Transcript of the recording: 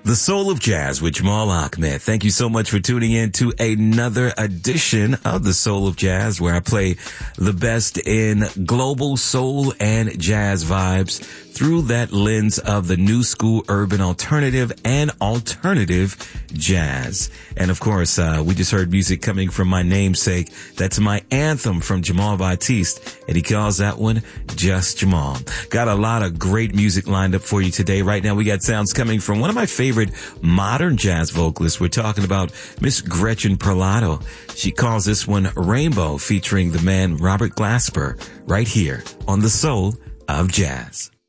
The Soul of Jazz with Jamal Ahmed. Thank you so much for tuning in to another edition of The Soul of Jazz, where I play the best in global soul and jazz vibes through that lens of the new school urban alternative and alternative jazz. And of course, we just heard music coming from my namesake. That's my anthem from Jamal Batiste, and he calls that one Just Jamal. Got a lot of great music lined up for you today. Right now, we got sounds coming from one of my favorite modern jazz vocalists. We're talking about Miss Gretchen Parlato. She calls this one Rainbow, featuring the man Robert Glasper, right here on The Soul of Jazz.